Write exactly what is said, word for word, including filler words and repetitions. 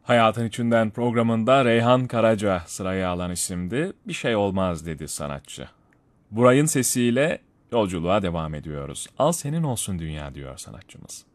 Hayatın İçinden programında Reyhan Karaca sırayı alan isimdi. Bir şey olmaz dedi sanatçı. Burayın sesiyle yolculuğa devam ediyoruz. Al senin olsun dünya diyor sanatçımız.